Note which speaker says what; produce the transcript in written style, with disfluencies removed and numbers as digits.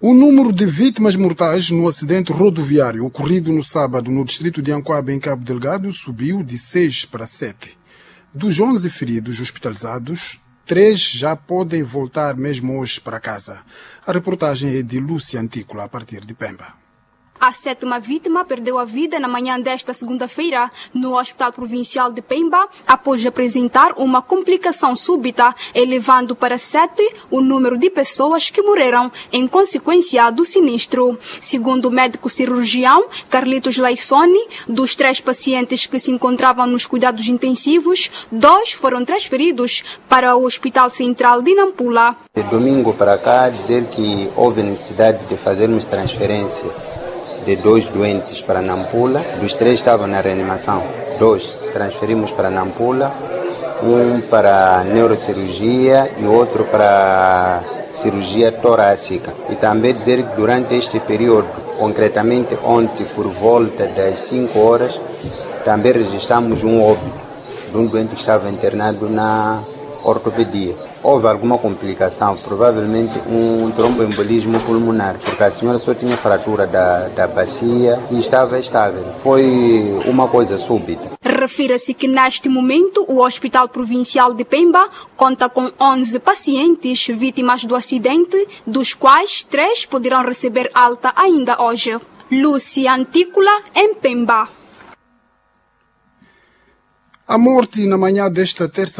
Speaker 1: O número de vítimas mortais no acidente rodoviário ocorrido no sábado no distrito de Ancoaba, em Cabo Delgado, subiu de 6 para 7. Dos 11 feridos hospitalizados, 3 já podem voltar mesmo hoje para casa. A reportagem é de Lúcia Antícola, a partir de Pemba.
Speaker 2: A 7ª vítima perdeu a vida na manhã desta segunda-feira no Hospital Provincial de Pemba após apresentar uma complicação súbita, elevando para 7 o número de pessoas que morreram em consequência do sinistro. Segundo o médico cirurgião Carlitos Laissoni, dos 3 pacientes que se encontravam nos cuidados intensivos, 2 foram transferidos para o Hospital Central de Nampula.
Speaker 3: De domingo para cá, dizer que houve necessidade de fazermos transferência de 2 doentes para Nampula. Dos 3 estavam na reanimação. 2 transferimos para Nampula, um para neurocirurgia e outro para cirurgia torácica. E também dizer que durante este período, concretamente ontem por volta das 5 horas, também registramos um óbito de um doente que estava internado na ortopedia. Houve alguma complicação, provavelmente um tromboembolismo pulmonar, porque a senhora só tinha fratura da bacia e estava estável. Foi uma coisa súbita.
Speaker 2: Refira-se que neste momento o Hospital Provincial de Pemba conta com 11 pacientes vítimas do acidente, dos quais 3 poderão receber alta ainda hoje. Lúcia Antícola, em Pemba.
Speaker 1: A morte na manhã desta terça